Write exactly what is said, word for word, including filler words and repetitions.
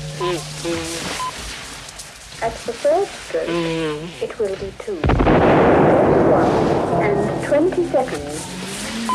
At the third stroke, it will be two.